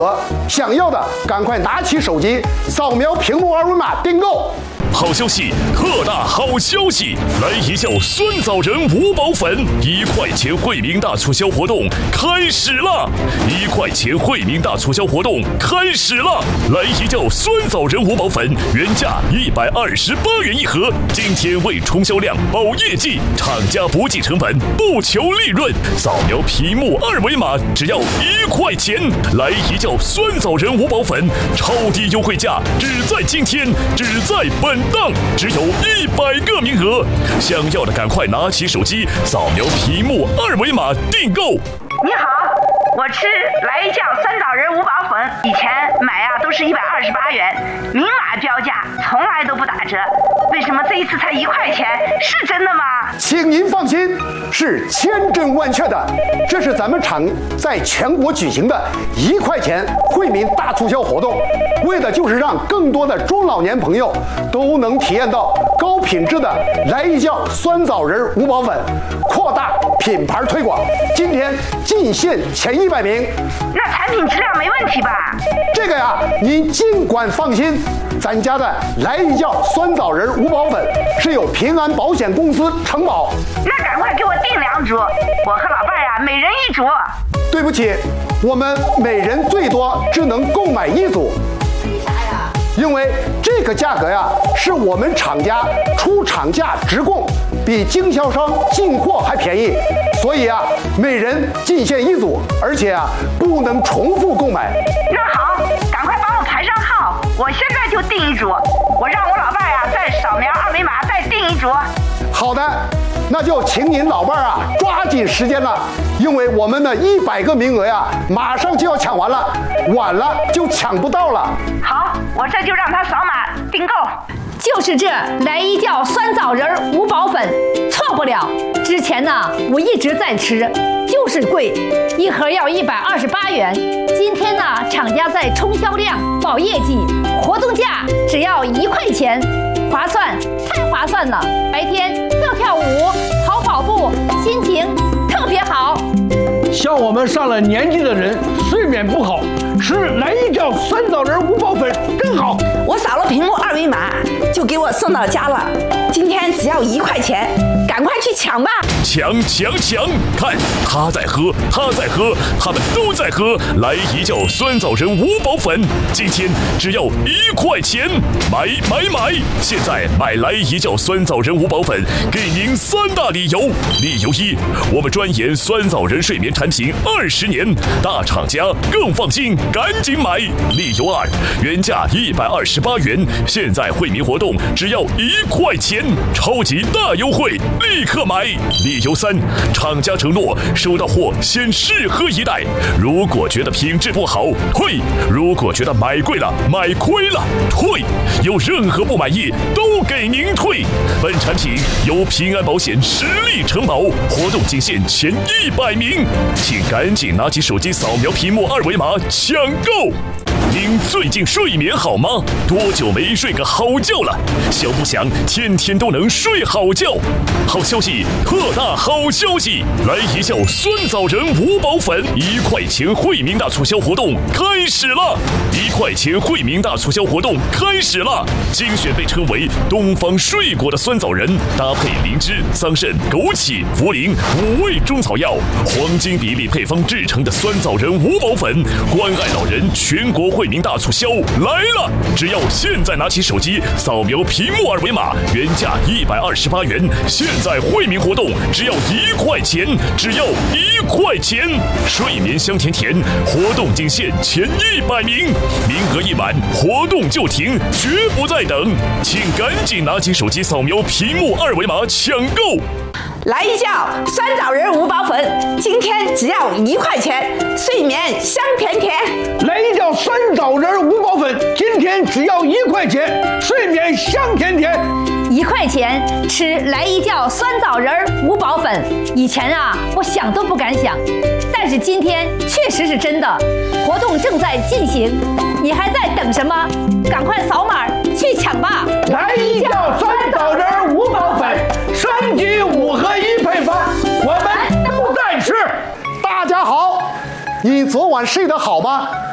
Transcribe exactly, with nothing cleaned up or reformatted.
想要的赶快拿起手机，扫描屏幕二维码订购。 好消息，特大好消息！来一觉酸枣仁五宝粉一块钱惠民大促销活动开始了！一块钱惠民大促销活动开始了！来一觉酸枣仁五宝粉原价一百二十八元一盒，今天为冲销量、保业绩，厂家不计成本，不求利润，扫描屏幕二维码只要一块钱。来一觉酸枣仁五宝粉超低优惠价，只在今天，只在本。档只有一百个名额，想要的赶快拿起手机，扫描屏幕二维码订购。 你好，我吃来一觉酸枣仁五宝粉，以前买啊都是一百二十八元，明码标价，从来都不打折。为什么这一次才一块钱？是真的吗？ 请您放心，是千真万确的。这是咱们厂在全国举行的一块钱惠民大促销活动，为的就是让更多的中老年朋友都能体验到高品质的来一觉酸枣仁五宝粉，扩大品牌推广。今天进线前一百名， 那产品质量没问题吧？ 这个呀，您尽管放心，咱家的来一觉酸枣仁五宝粉是有平安保险公司承保。 那赶快给我订两组，我和老伴儿呀每人一组。 对不起，我们每人最多只能购买一组。 为啥呀？ 因为这个价格呀，是我们厂家出厂价直供，比经销商进货还便宜，所以啊，每人进线一组，而且啊，不能重复购买。 那好，赶快帮我排上号，我现在就订一组，我让我老伴呀再扫描二维码再订一组。 好的，那就请您老伴儿啊抓紧时间了，因为我们的一百个名额呀，马上就要抢完了，晚了就抢不到了。 好，我这就让他扫码订购。 就是这来一觉酸枣仁五宝粉，错不了。之前呢，我一直在吃，就是贵，一盒要一百二十八元。今天呢，厂家在冲销量、保业绩，活动价只要一块钱，划算，太划算了！白天跳跳舞，好跑步，心情特别好。 像我们上了年纪的人，睡眠不好，吃来一觉酸枣仁五宝粉真好。 我扫了屏幕二维码，就给我送到家了。今天只要一块钱，赶快去抢吧！ 抢抢抢！看他在喝，他在喝，他们都在喝。来一觉酸枣仁五宝粉，今天只要一块钱，买买买！现在买来一觉酸枣仁五宝粉，给您三大理由。理由一，我们专研酸枣仁睡眠产品二十年，大厂家更放心，赶紧买。理由二，原价一百二十八元，现在惠民活动只要一块钱，超级大优惠，立刻买。理由三，厂家承诺收到货先试喝一袋，如果觉得品质不好退，如果觉得买贵了买亏了退，有任何不满意都给您退。本产品由平安保险实力承保，活动仅限前一百名，请赶紧拿起手机扫描屏幕二维码抢购。您最近睡眠好吗？多久没睡个好觉了？想不想天天都能睡好觉？好消息，特大好消息！来一觉酸枣仁五宝粉一块钱惠民大促销活动开始了！一块钱惠民大促销活动开始了！精选被称为东方睡果的酸枣仁，搭配灵芝、桑葚、枸杞、茯苓五味中草药，黄金比例配方制成的酸枣仁五宝粉，关爱老人全国惠民大促销来了！只要现在拿起手机扫描屏幕二维码，原价一百二十八元，现在惠民活动只要一块钱，只要一块钱！睡眠香甜甜，活动仅限前一百名，名额一满，活动就停，绝不再等，请赶紧拿起手机扫描屏幕二维码抢购。 来一觉酸枣仁五宝粉，今天只要一块钱，睡眠香甜甜。 来一觉酸枣仁五宝粉，今天只要一块钱，睡眠香甜甜。 一块钱吃来一觉酸枣仁五宝粉，以前啊我想都不敢想，但是今天确实是真的。活动正在进行，你还在等什么？赶快扫码去抢吧！ 来一觉酸枣仁五宝粉，升级五合一配方，我们都在吃。 大家好，你昨晚睡得好吗？